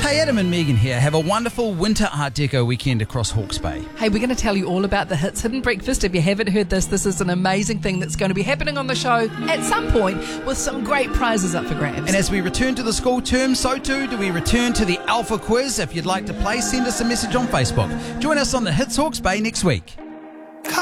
Hey, Adam and Megan here. Have a wonderful winter Art Deco weekend across Hawke's Bay. Hey, we're going to tell you all about the Hits Hidden Breakfast. If you haven't heard this is an amazing thing that's going to be happening on the show at some point with some great prizes up for grabs. And as we return to the school term, so too do we return to the Alpha Quiz. If you'd like to play, send us a message on Facebook. Join us on the Hits Hawke's Bay next week.